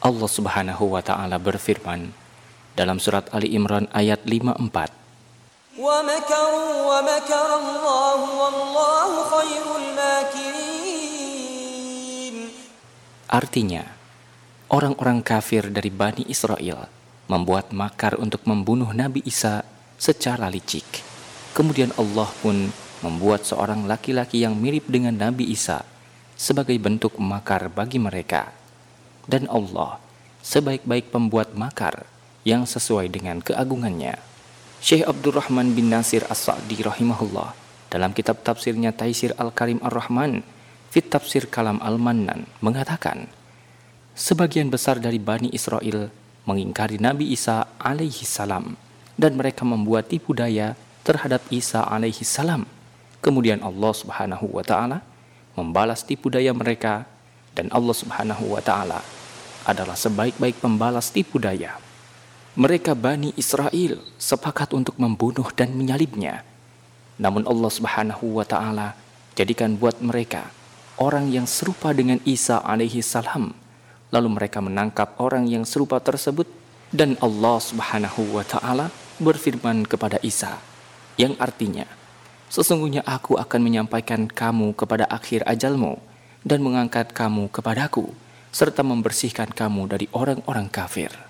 Allah Subhanahu wa ta'ala berfirman dalam surat Ali Imran ayat 54. وَمَكَرُوا وَمَكَرَ اللَّهُ وَاللَّهُ خَيْرُ الْمَاكِرِينَ. Artinya, orang-orang kafir dari Bani Israel membuat makar untuk membunuh Nabi Isa secara licik. Kemudian Allah pun membuat seorang laki-laki yang mirip dengan Nabi Isa sebagai bentuk makar bagi mereka. Dan Allah sebaik-baik pembuat makar yang sesuai dengan keagungannya. Syekh Abdurrahman bin Nasir As-Sa'di rahimahullah dalam kitab tafsirnya Taisir Al-Karim Ar-Rahman Fit Tafsir Kalam Al-Mannan mengatakan, sebagian besar dari Bani Israel mengingkari Nabi Isa alaihi salam dan mereka membuat tipu daya terhadap Isa alaihi salam. Kemudian Allah Subhanahu wa ta'ala membalas tipu daya mereka, dan Allah Subhanahu wa ta'ala adalah sebaik-baik pembalas tipu daya. Mereka Bani Israel sepakat untuk membunuh dan menyalibnya. Namun Allah Subhanahu wa ta'ala jadikan buat mereka orang yang serupa dengan Isa alaihi salam. Lalu mereka menangkap orang yang serupa tersebut, dan Allah Subhanahu wa ta'ala berfirman kepada Isa, yang artinya, sesungguhnya aku akan menyampaikan kamu kepada akhir ajalmu dan mengangkat kamu kepadaku serta membersihkan kamu dari orang-orang kafir.